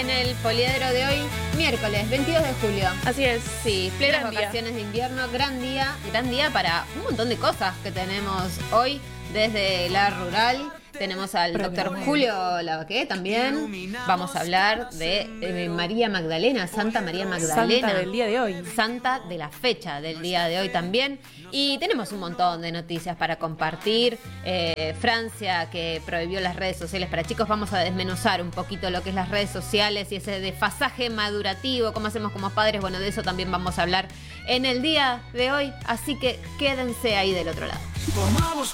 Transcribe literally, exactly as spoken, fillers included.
En el poliedro de hoy, miércoles veintidós de julio. Así es. Sí, plenas Gran vacaciones día. de invierno, gran día, gran día para un montón de cosas que tenemos hoy desde la rural. Tenemos al doctor Julio Lavaqué también. Vamos a hablar de, de María Magdalena, Santa María Magdalena. Santa del día de hoy. Santa de la fecha del día de hoy también. Y tenemos un montón de noticias para compartir. Eh, Francia, que prohibió las redes sociales para chicos. Vamos a desmenuzar un poquito lo que es las redes sociales y ese desfasaje madurativo, cómo hacemos como padres. Bueno, de eso también vamos a hablar en el día de hoy. Así que quédense ahí del otro lado.